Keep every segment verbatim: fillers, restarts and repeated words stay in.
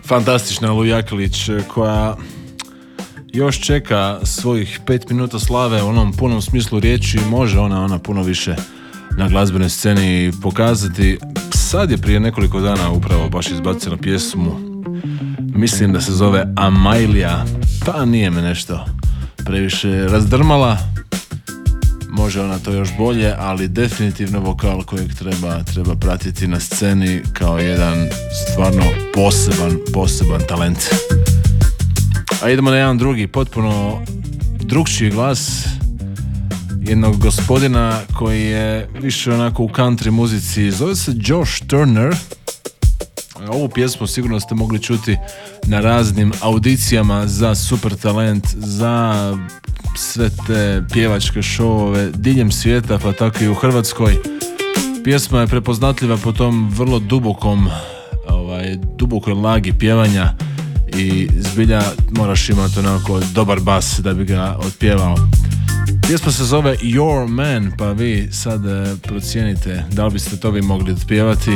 Fantastična Lu Jakelić koja još čeka svojih pet minuta slave u onom punom smislu riječi. Može ona, ona puno više na glazbenoj sceni pokazati. Sad je prije nekoliko dana upravo baš izbacila pjesmu, mislim da se zove Amailija, pa nije me nešto previše razdrmala. Može ona to još bolje, ali definitivno vokal kojeg treba, treba pratiti na sceni kao jedan stvarno poseban, poseban talent. A idemo na jedan drugi, potpuno drugčiji glas jednog gospodina koji je više onako u country muzici. Zove se Josh Turner. Ovu pjesmu sigurno ste mogli čuti na raznim audicijama za Super Talent, za sve te pjevačke šovove diljem svijeta, pa tako i u Hrvatskoj. Pjesma je prepoznatljiva po tom vrlo dubokom, ovaj, dubokoj lagi pjevanja i zbilja moraš imati onako dobar bas da bi ga otpjevao. Pjesma se zove Your Man, pa vi sad e, procijenite da li biste to vi mogli otpjevati.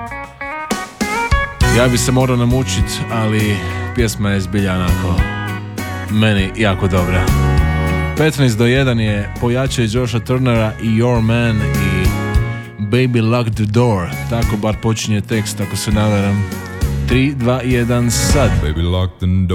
Ja bi se morao namučiti, ali pjesma je zbilja onako meni jako dobra. petnaest do jedan je pojačaj Josha Turnera i Your Man i Baby Lock the Door. Tako bar počinje tekst, ako se navaram. tri, dva, jedan, sad. Baby lock the door.